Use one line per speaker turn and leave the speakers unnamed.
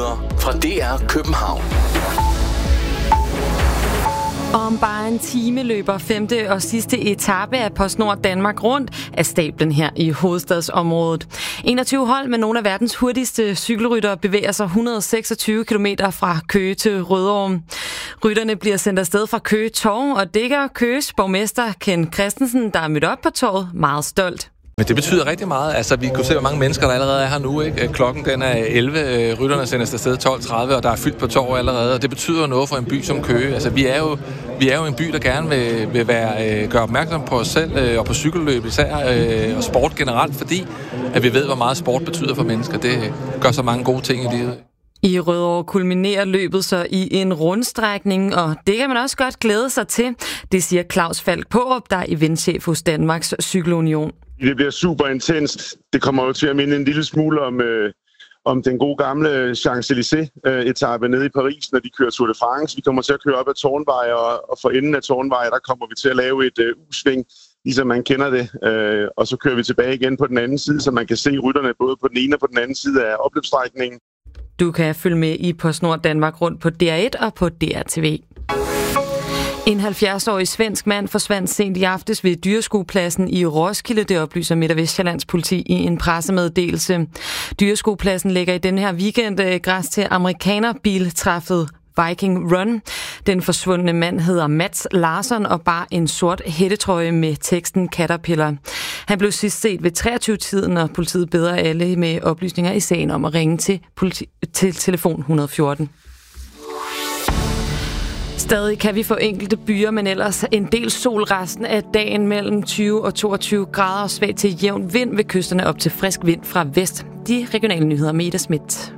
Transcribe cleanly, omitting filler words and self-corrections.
nyheder fra DR København.
Om bare en time løber 5. og sidste etape af PostNord Danmark rundt af stablen her i hovedstadsområdet. 21 hold med nogle af verdens hurtigste cykelryttere bevæger sig 126 km fra Køge til Rødovre. Rytterne bliver sendt afsted fra Køge Torv, og det gør Køges borgmester Ken Christensen, der er mødt op på torvet, meget stolt.
Men det betyder rigtig meget. Altså, vi kunne se, hvor mange mennesker der allerede er her nu, ikke? Klokken den er 11, rytterne sendes afsted 12.30, og der er fyldt på torv allerede, og det betyder noget for en by som Køge. Altså, vi er jo en by, der gerne vil gøre opmærksom på os selv, og på cykelløb især, og sport generelt, fordi at vi ved, hvor meget sport betyder for mennesker. Det gør så mange gode ting i livet.
I Rødovre kulminerer løbet så i en rundstrækning, og det kan man også godt glæde sig til. Det siger Claus Falk Paarup, der er eventchef hos Danmarks Cykelunion.
Det bliver super intenst. Det kommer jo til at minde en lille smule om den gode gamle Champs-Élysées-etape nede i Paris, når de kører Tour de France. Vi kommer til at køre op ad Tårnvej, og for enden af Tårnvej, der kommer vi til at lave et U-sving, ligesom man kender det. Og så kører vi tilbage igen på den anden side, så man kan se rytterne både på den ene og på den anden side af opløbsstrækningen.
Du kan følge med i PostNord Danmark rundt på DR1 og på DRTV. En 70-årig svensk mand forsvandt sent i aftes ved Dyreskuepladsen i Roskilde, det oplyser Midt- og Vestjyllands politi i en pressemeddelelse. Dyreskuepladsen lægger i denne her weekend græs til amerikanerbiltræffet Viking Run. Den forsvundne mand hedder Mats Larsson og bar en sort hættetrøje med teksten Caterpillar. Han blev sidst set ved 23-tiden, og politiet beder alle med oplysninger i sagen om at ringe til telefon 114. Stadig kan vi få enkelte byer, men ellers en del sol resten af dagen mellem 20 og 22 grader og svag til jævn vind ved kysterne op til frisk vind fra vest. De regionale nyheder med Ida Schmidt.